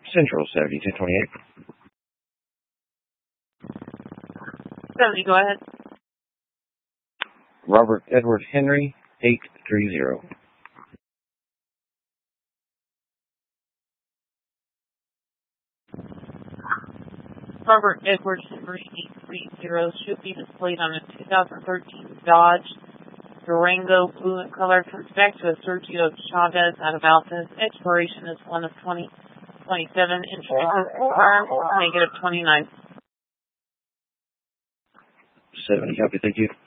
Central 7228. 70, go ahead. Robert Edward Henry, 830. Robert Edward Henry, 830 should be displayed on a 2013 Dodge Durango blue in color. Comes back to a Sergio Chavez out of Alpha. Expiration is 1 of 2027. Negative 29. 70, copy, thank you.